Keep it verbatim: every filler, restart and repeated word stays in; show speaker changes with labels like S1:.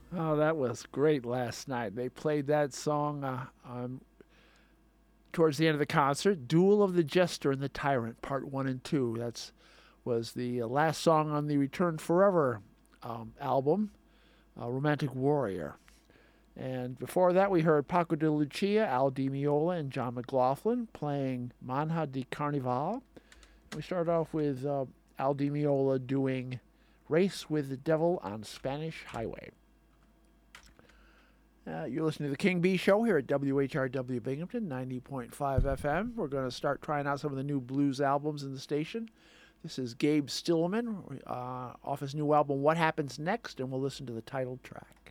S1: Oh, that was great last night. They played that song uh, um, towards the end of the concert. "Duel of the Jester and the Tyrant," Part One and Two. That's was the uh, last song on the Return Forever um, album, uh, "Romantic Warrior." And before that, we heard Paco de Lucia, Al Di Meola, and John McLaughlin playing "Manja de Carnival." We started off with uh, Al Di Meola doing "Race with the Devil on Spanish Highway." Uh, you're listening to the King Bee Show here at W H R W Binghamton, ninety point five F M. We're going to start trying out some of the new blues albums in the station. This is Gabe Stillman uh, off his new album, What Happens Next, and we'll listen to the title track.